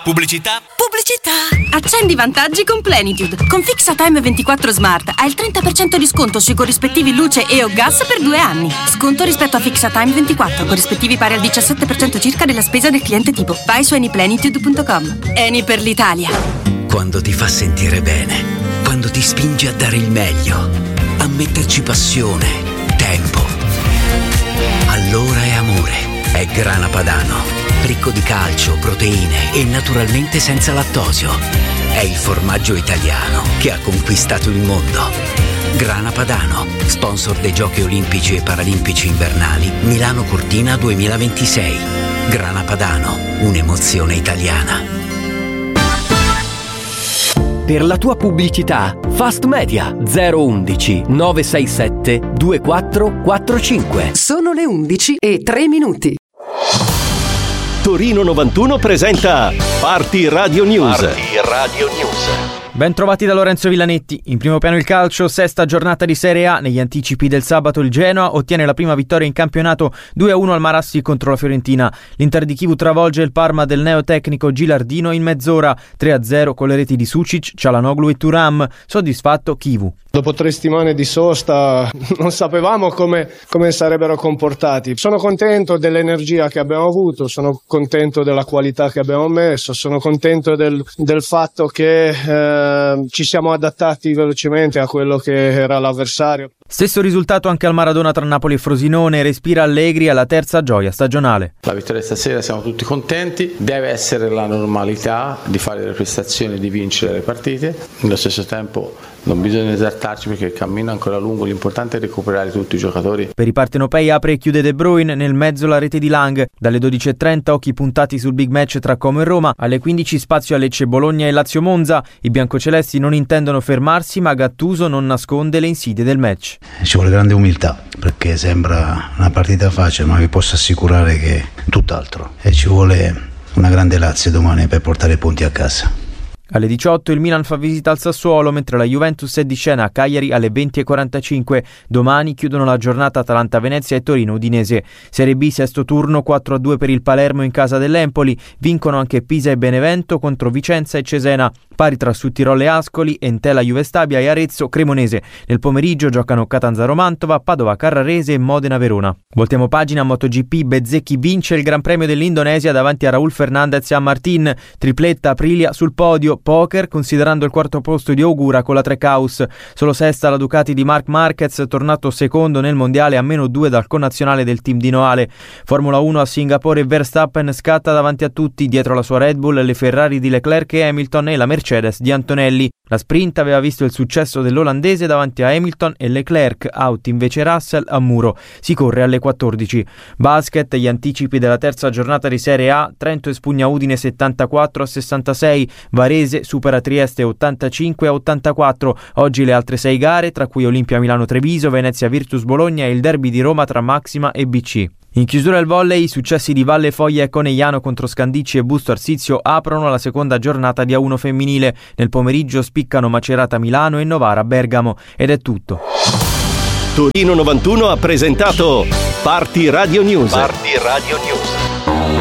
Pubblicità? Accendi vantaggi con Plenitude. Con FixaTime 24 Smart hai il 30% di sconto sui corrispettivi luce e o gas per 2 anni. Sconto rispetto a FixaTime 24, corrispettivi pari al 17% circa della spesa del cliente tipo. Vai su anyplenitude.com. Eni per l'Italia. Quando ti fa sentire bene, quando ti spinge a dare il meglio, a metterci passione, tempo. Allora è amore. È Grana Padano. Ricco di calcio, proteine e naturalmente senza lattosio. È il formaggio italiano che ha conquistato il mondo. Grana Padano, sponsor dei Giochi Olimpici e Paralimpici Invernali Milano Cortina 2026. Grana Padano, un'emozione italiana. Per la tua pubblicità, Fast Media 011 967 2445. Sono le 11:03. Torino 91 presenta Party Radio News. Ben trovati da Lorenzo Villanetti. In primo piano il calcio, sesta giornata di Serie A. Negli anticipi del sabato il Genoa ottiene la prima vittoria in campionato 2-1 al Marassi contro la Fiorentina. L'Inter di Chivu travolge il Parma del neotecnico Gilardino in mezz'ora, 3-0 con le reti di Sucic, Çalhanoğlu e Thuram. Soddisfatto Chivu. Dopo 3 settimane di sosta non sapevamo come sarebbero comportati. Sono contento dell'energia che abbiamo avuto, sono contento della qualità che abbiamo messo, sono contento del fatto che ci siamo adattati velocemente a quello che era l'avversario. Stesso risultato anche al Maradona tra Napoli e Frosinone, respira Allegri alla terza gioia stagionale. La vittoria stasera siamo tutti contenti, deve essere la normalità di fare le prestazioni e di vincere le partite, nello stesso tempo non bisogna esaltarci perché il cammino è ancora lungo, l'importante è recuperare tutti i giocatori. Per i partenopei apre e chiude De Bruyne, nel mezzo la rete di Lang. Dalle 12.30 occhi puntati sul big match tra Como e Roma, alle 15 spazio a Lecce Bologna e Lazio Monza. I biancocelesti non intendono fermarsi, ma Gattuso non nasconde le insidie del match. Ci vuole grande umiltà perché sembra una partita facile, ma vi posso assicurare che è tutt'altro e ci vuole una grande Lazio domani per portare i punti a casa. Alle 18 il Milan fa visita al Sassuolo, mentre la Juventus è di scena a Cagliari alle 20.45. Domani chiudono la giornata Atalanta-Venezia e Torino-Udinese. Serie B, sesto turno, 4-2 per il Palermo in casa dell'Empoli. Vincono anche Pisa e Benevento contro Vicenza e Cesena. Pari tra Sudtirolo e Ascoli, Entella Juve Stabia e Arezzo Cremonese. Nel pomeriggio giocano Catanzaro Mantova, Padova Carrarese e Modena Verona. Voltiamo pagina. MotoGP, Bezzecchi vince il Gran Premio dell'Indonesia davanti a Raul Fernandez e a Martin. Tripletta Aprilia sul podio. Poker considerando il quarto posto di Ogura con la Trackhouse. Solo sesta la Ducati di Marc Marquez, tornato secondo nel mondiale a -2 dal connazionale del team di Noale. Formula 1 a Singapore, Verstappen scatta davanti a tutti, dietro la sua Red Bull le Ferrari di Leclerc e Hamilton e la Mercedes di Antonelli. La sprint aveva visto il successo dell'olandese davanti a Hamilton e Leclerc, out invece Russell a muro. Si corre alle 14. Basket, gli anticipi della terza giornata di Serie A. Trento espugna Udine 74-66, Varese supera Trieste 85-84. Oggi le altre 6 gare, tra cui Olimpia Milano-Treviso, Venezia Virtus Bologna e il derby di Roma tra Maxima e BC. In chiusura il volley, i successi di Valle Foglia e Conegliano contro Scandicci e Busto Arsizio aprono la seconda giornata di A1 femminile. Nel pomeriggio spiccano Macerata Milano e Novara Bergamo. Ed è tutto. Torino 91 ha presentato Party Radio News.